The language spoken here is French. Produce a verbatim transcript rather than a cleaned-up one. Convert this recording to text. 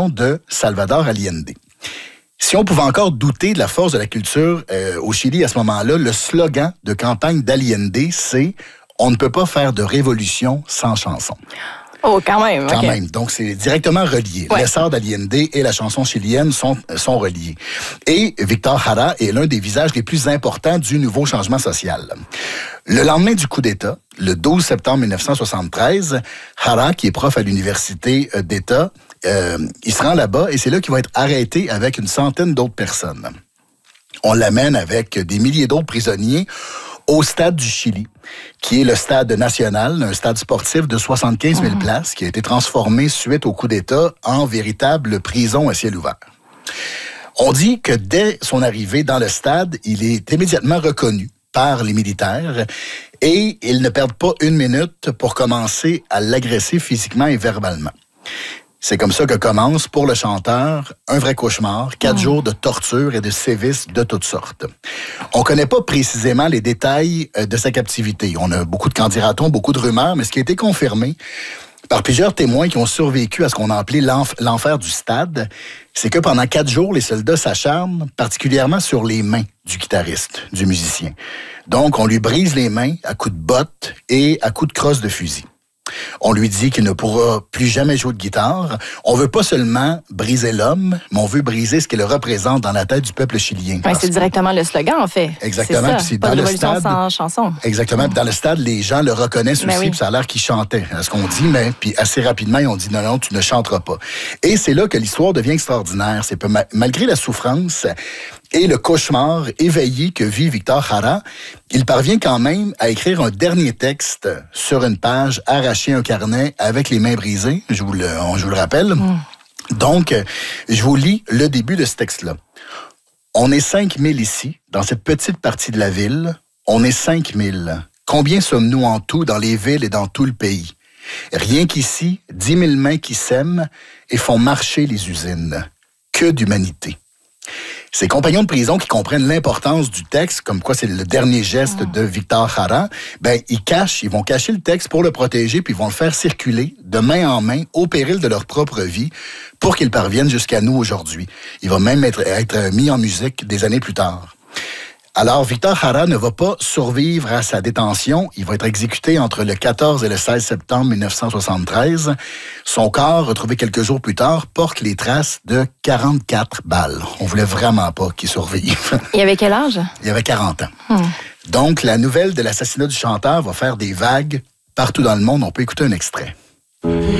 l'exécution de Salvador Allende. Si on pouvait encore douter de la force de la culture euh, au Chili à ce moment-là, le slogan de campagne d'Allende, c'est « On ne peut pas faire de révolution sans chanson ». Oh, quand même. Quand okay. même. Donc, c'est directement relié. Ouais. L'essor d'Allende et la chanson chilienne sont, sont reliés. Et Victor Jara est l'un des visages les plus importants du nouveau changement social. Le lendemain du coup d'État, le douze septembre mille neuf cent soixante-treize, Jara, qui est prof à l'Université d'État, euh, il se rend là-bas et c'est là qu'il va être arrêté avec une centaine d'autres personnes. On l'amène avec des milliers d'autres prisonniers au stade du Chili, qui est le stade national, un stade sportif de soixante-quinze mille mmh. places, qui a été transformé suite au coup d'État en véritable prison à ciel ouvert. On dit que dès son arrivée dans le stade, il est immédiatement reconnu par les militaires et ils ne perdent pas une minute pour commencer à l'agresser physiquement et verbalement. C'est comme ça que commence, pour le chanteur, un vrai cauchemar, quatre mmh. jours de torture et de sévices de toutes sortes. On ne connaît pas précisément les détails de sa captivité. On a beaucoup de candidatons, beaucoup de rumeurs, mais ce qui a été confirmé par plusieurs témoins qui ont survécu à ce qu'on a appelé l'enf- l'enfer du stade, c'est que pendant quatre jours, les soldats s'acharnent particulièrement sur les mains du guitariste, du musicien. Donc, on lui brise les mains à coups de bottes et à coups de crosse de fusil. On lui dit qu'il ne pourra plus jamais jouer de guitare. On veut pas seulement briser l'homme, mais on veut briser ce qu'il représente dans la tête du peuple chilien. Ouais, c'est directement le slogan, en fait. Exactement. C'est ça. Puis Pas dans de le révolution stade, sans chanson. Exactement. Puis dans le stade, les gens le reconnaissent ben aussi, oui. puis ça a l'air qu'il chantait, à ce qu'on dit, mais puis assez rapidement, ils ont dit non, non, tu ne chanteras pas. Et c'est là que l'histoire devient extraordinaire. C'est que malgré la souffrance et le cauchemar éveillé que vit Victor Jara, il parvient quand même à écrire un dernier texte sur une page, arracher un carnet avec les mains brisées, je vous le, je vous le rappelle. Mm. Donc, je vous lis le début de ce texte-là. On est cinq mille ici, dans cette petite partie de la ville. On est cinq mille. Combien sommes-nous en tout dans les villes et dans tout le pays? Rien qu'ici, dix mille mains qui s'aiment et font marcher les usines. Que d'humanité! Ces compagnons de prison qui comprennent l'importance du texte, comme quoi c'est le dernier geste de Victor Jara, ben ils cachent, ils vont cacher le texte pour le protéger, puis ils vont le faire circuler de main en main, au péril de leur propre vie, pour qu'il parvienne jusqu'à nous aujourd'hui. Il va même être, être mis en musique des années plus tard. Alors, Victor Jara ne va pas survivre à sa détention. Il va être exécuté entre le quatorze et le seize septembre mille neuf cent soixante-treize. Son corps, retrouvé quelques jours plus tard, porte les traces de quarante-quatre balles. On voulait vraiment pas qu'il survive. Il avait quel âge? Il avait quarante ans. Hmm. Donc, la nouvelle de l'assassinat du chanteur va faire des vagues partout dans le monde. On peut écouter un extrait.